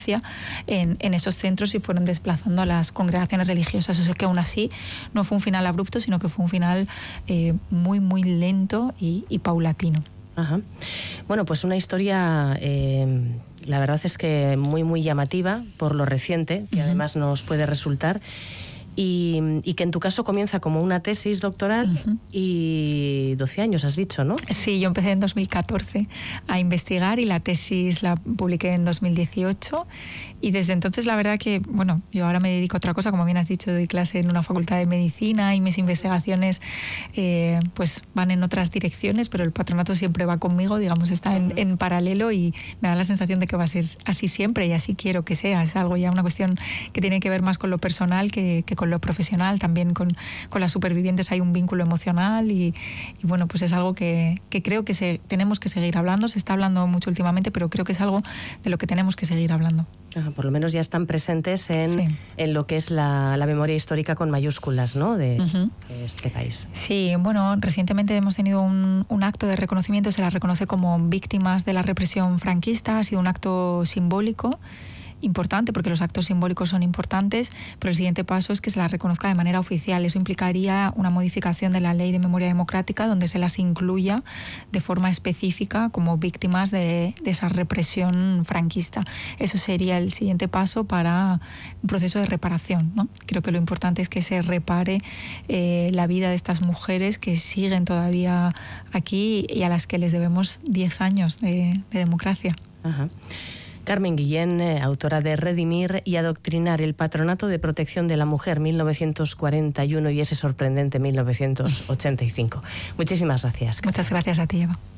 en esos centros y fueron desplazando a las congregaciones religiosas. O sea que aún así no fue un final abrupto, sino que fue un final muy, muy lento y paulatino. Ajá. Bueno, pues una historia, la verdad es que muy, muy llamativa por lo reciente, que además nos puede resultar. Y que en tu caso comienza como una tesis doctoral y 12 años has dicho, ¿no? Sí, yo empecé en 2014 a investigar y la tesis la publiqué en 2018 y desde entonces la verdad que, bueno, yo ahora me dedico a otra cosa, como bien has dicho, doy clase en una facultad de medicina y mis investigaciones pues van en otras direcciones, pero el patronato siempre va conmigo, digamos, está en paralelo y me da la sensación de que va a ser así siempre y así quiero que sea. Es algo ya una cuestión que tiene que ver más con lo personal que con lo profesional. También con las supervivientes hay un vínculo emocional y bueno, pues es algo que creo que tenemos que seguir hablando. Se está hablando mucho últimamente, pero creo que es algo de lo que tenemos que seguir hablando. Por lo menos ya están presentes en lo que es la memoria histórica con mayúsculas, ¿no? de este país. Sí, bueno, recientemente hemos tenido un acto de reconocimiento, se las reconoce como víctimas de la represión franquista, ha sido un acto simbólico importante, porque los actos simbólicos son importantes, pero el siguiente paso es que se las reconozca de manera oficial. Eso implicaría una modificación de la Ley de Memoria Democrática donde se las incluya de forma específica como víctimas de esa represión franquista. Eso sería el siguiente paso para un proceso de reparación, ¿no? Creo que lo importante es que se repare la vida de estas mujeres que siguen todavía aquí y a las que les debemos 10 años de democracia. Ajá. Carmen Guillén, autora de Redimir y Adoctrinar, el Patronato de Protección de la Mujer, 1941 y ese sorprendente 1985. Muchísimas gracias. Muchas gracias a ti, Eva.